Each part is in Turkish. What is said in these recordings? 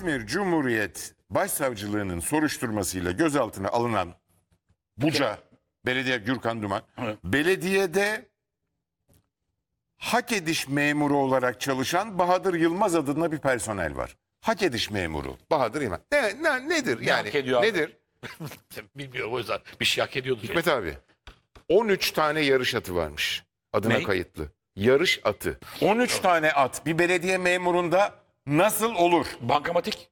İzmir Cumhuriyet Başsavcılığı'nın soruşturmasıyla gözaltına alınan Buca Belediye Gürkan Duman, Evet. belediyede hak ediş memuru olarak çalışan Bahadır Yılmaz adında bir personel var. Hak ediş memuru Bahadır Yılmaz. Nedir yani? hak ediyor abi? Nedir? Bilmiyorum, o yüzden bir şey hak ediyordur. Hikmet abi, 13 tane yarış atı varmış adına Ne? kayıtlı. Yarış atı. 13 tane at bir belediye memurunda nasıl olur? Bankamatik.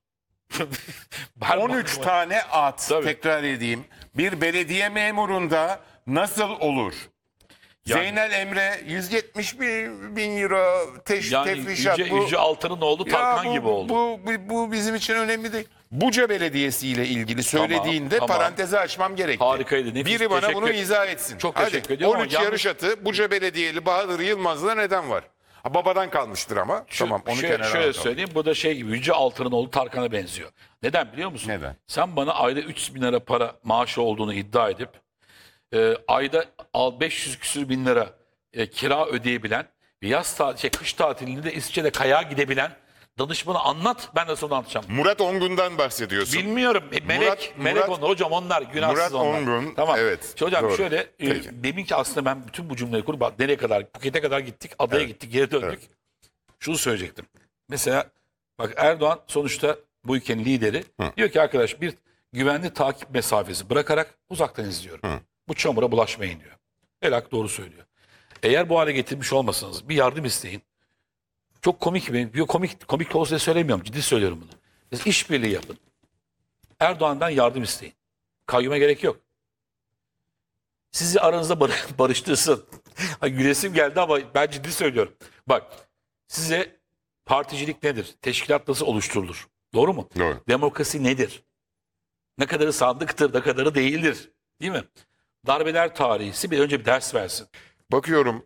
13 tane at, Tabii. tekrar edeyim, bir belediye memurunda nasıl olur? Yani- Zeynel Emre 171 bin euro Yani tefrişat. Yüce Altan'ın oğlu Tarkan gibi oldu. Bu bizim için önemli değil. Buca Belediyesi ile ilgili söylediğinde tamam. parantezi açmam gerekti. Harikaydı, nefis. Biri bana Teşekkür- bunu izah etsin. Çok Hadi, teşekkür ediyorum ama 13 yalnız- yarış atı Buca Belediyeli Bahadır Yılmaz'da neden var? Ha, babadan kalmıştır ama. Tamam, onu kenara şöyle atalım. söyleyeyim, bu da şey gibi, Yüce Altan'ın oğlu Tarkan'a benziyor. Neden biliyor musun? Neden? Sen bana ayda 300 bin lira para maaşı olduğunu iddia edip ayda 500 küsür bin lira kira ödeyebilen ve kış tatilinde de İsviçre'de kayağa gidebilen danışmanı anlat, ben de sana anlatacağım. Murat Ongun'dan bahsediyorsun. Bilmiyorum. Melek Murat- onlar. Hocam onlar günahsız Murat onlar. Ongun, Tamam. evet, Hocam doğru. şöyle Peki. demin ki aslında ben bütün bu cümleyi kurup bak, nereye kadar, Phuket'e kadar gittik, adaya gittik, geri döndük. Şunu söyleyecektim. Mesela bak, Erdoğan sonuçta bu ülkenin lideri. Diyor ki arkadaş, bir güvenli takip mesafesi bırakarak uzaktan izliyorum. Bu çamura bulaşmayın diyor. Elak doğru söylüyor. Eğer bu hale getirmiş olmasanız bir yardım isteyin. Çok komik bir komik olsa diye söylemiyorum. Ciddi söylüyorum bunu. Siz işbirliği yapın. Erdoğan'dan yardım isteyin. Kayyuma gerek yok. Sizi aranızda barıştırsın. Gülesim geldi ama ben ciddi söylüyorum. Bak, size particilik nedir? Teşkilat nasıl oluşturulur? Doğru mu? Doğru. Demokrasi nedir? Ne kadarı sandıktır, ne kadarı değildir. Değil mi? Darbeler tarihi bir önce bir ders versin. Bakıyorum,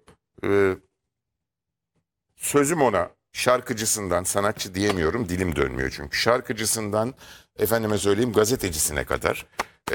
sözüm ona, şarkıcısından, sanatçı diyemiyorum, dilim dönmüyor çünkü. Şarkıcısından, efendime söyleyeyim, gazetecisine kadar,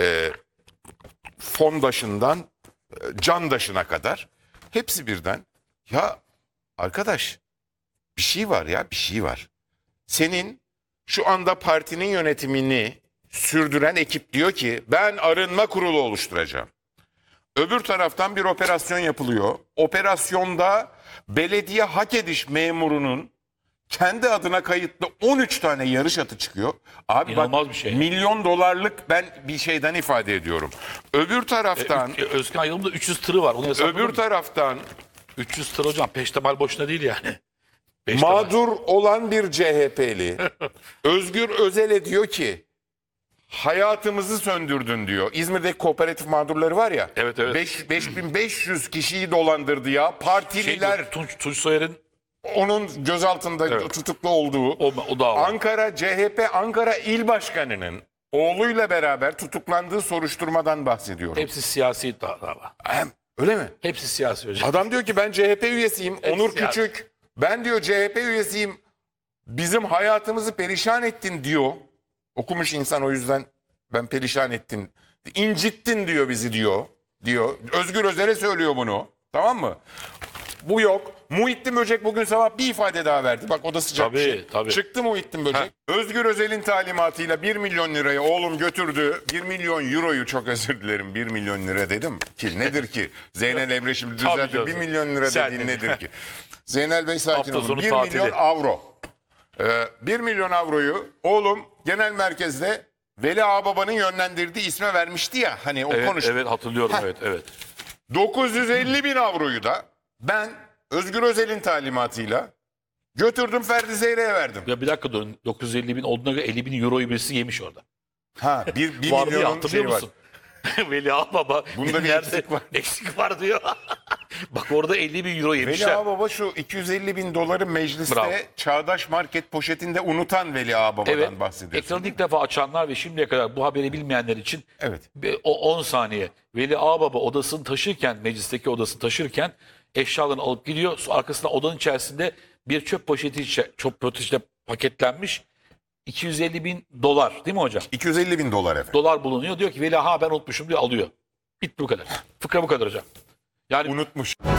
fondaşından candaşına kadar hepsi birden. Ya arkadaş, bir şey var ya, bir şey var. Senin şu anda partinin yönetimini sürdüren ekip diyor ki ben arınma kurulu oluşturacağım. Öbür taraftan bir operasyon yapılıyor. Operasyonda belediye hak ediş memurunun kendi adına kayıtlı 13 tane yarış atı çıkıyor. Abi İnanılmaz bak, bir şey. milyon dolarlık ben bir şeyden ifade ediyorum. Öbür taraftan Özkan Yılmaz'da 300 tırı var. Onu hesapladın öbür mı? taraftan 300 tır hocam. Peştemal boşuna değil yani. Peştemal. mağdur olan bir CHP'li Özgür Özel'e diyor ki hayatımızı söndürdün diyor. İzmir'deki kooperatif mağdurları var ya. Evet, evet. 5500 kişiyi dolandırdı ya. Partililer Tunç Soyer'in onun gözaltında tutuklu olduğu. o dava. Ankara CHP Ankara İl Başkanı'nın oğluyla beraber tutuklandığı soruşturmadan bahsediyorum. Hepsi siyasi dava. Öyle mi? Hepsi siyasi hocam. Adam diyor ki ben CHP üyesiyim. Onur siyasi. Küçük. Ben diyor CHP üyesiyim. Bizim hayatımızı perişan ettin diyor. Okumuş insan, o yüzden ben perişan ettin. İncittin diyor bizi diyor. Özgür Özel'e söylüyor bunu. Tamam mı? Bu yok. Muhittin Böcek bugün sabah bir ifade daha verdi. Bak, o da sıcak bir Tabii, şey. tabii. Çıktı Muhittin Böcek. Özgür Özel'in talimatıyla 1 milyon lirayı oğlum götürdü. 1 milyon euroyu, çok özür dilerim, 1 milyon lira dedim ki nedir ki? Zeynel Emre şimdi Tabii düzeltti. canım. 1 milyon lira Sen dediğin dedin. nedir ki? Zeynel Bey sakin Hafta olun. sonu 1 tatili. milyon avro. 1 milyon avroyu oğlum genel merkezde Veli Ağababa'nın yönlendirdiği isme vermişti ya. Hani o konuştu. Evet hatırlıyorum, evet. 950 bin avroyu da ben Özgür Özel'in talimatıyla götürdüm, Ferdi Zeyre'ye verdim. Ya bir dakika durun. 950 bin olduğuna göre 50 bin euroyu birisi yemiş orada. Ha, bir Vardı ya, milyonun hatırlıyor şeyi var. musun? Veli Ağababa. Bunda bir yerde eksik var. Eksik var diyor. Bak orada 50 bin euro Veli yemişler. Ağababa şu 250 bin doları mecliste Bravo. Çağdaş Market poşetinde unutan Veli Ağababa'dan Evet. bahsediyorsun. Ekranı ilk defa açanlar ve şimdiye kadar bu haberi bilmeyenler için Evet. o 10 saniye. Veli Ağababa odasını taşırken, meclisteki odasını taşırken eşyalarını alıp gidiyor. Arkasında odanın içerisinde bir çöp poşetiyle paketlenmiş 250 bin dolar, değil mi hocam? 250 bin dolar efendim. Dolar bulunuyor. Diyor ki Veli ben unutmuşum diyor, alıyor. Bitti, bu kadar. Fıkra bu kadar hocam. Yani Unutmuş.